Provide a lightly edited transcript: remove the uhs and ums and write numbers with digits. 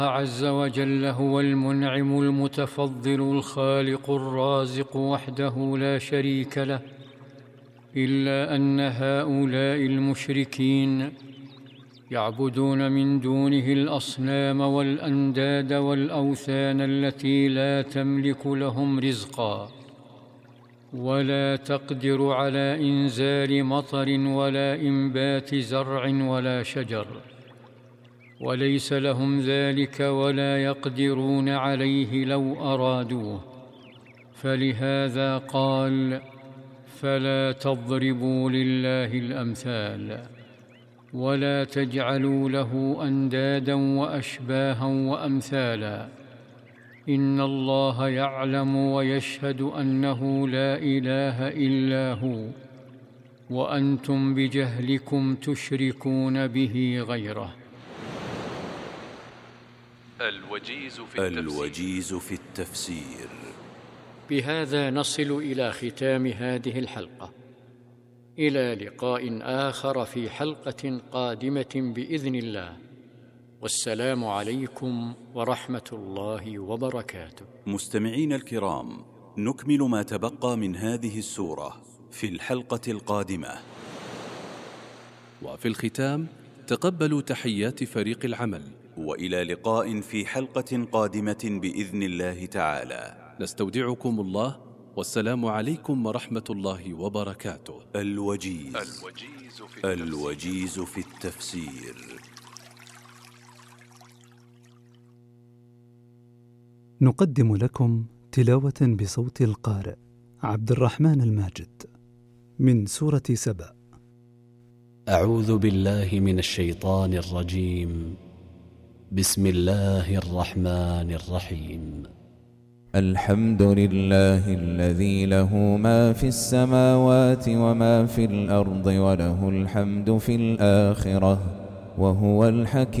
عز وجل هو المنعم المتفضل الخالق الرازق وحده لا شريك له، إلا أن هؤلاء المشركين يعبدون من دونه الأصنام والأنداد والأوثان التي لا تملك لهم رزقا ولا تقدر على إنزال مطر ولا إنبات زرع ولا شجر، وليس لهم ذلك ولا يقدرون عليه لو أرادوه. فلهذا قال: فلا تضربوا لله الأمثال ولا تجعلوا له أندادا وأشباها وأمثالا، إن الله يعلم ويشهد أنه لا إله إلا هو، وأنتم بجهلكم تشركون به غيره. الوجيز في التفسير. بهذا نصل إلى ختام هذه الحلقة، إلى لقاء آخر في حلقة قادمة بإذن الله، والسلام عليكم ورحمة الله وبركاته. مستمعين الكرام، نكمل ما تبقى من هذه السورة في الحلقة القادمة. وفي الختام تقبلوا تحيات فريق العمل، وإلى لقاء في حلقة قادمة بإذن الله تعالى. نستودعكم الله، والسلام عليكم ورحمة الله وبركاته. الوجيز في التفسير. نقدم لكم تلاوة بصوت القارئ عبد الرحمن الماجد من سورة سبأ. أعوذ بالله من الشيطان الرجيم. بسم الله الرحمن الرحيم. الحمد لله الذي له ما في السماوات وما في الأرض وله الحمد في الآخرة وهو الحكيم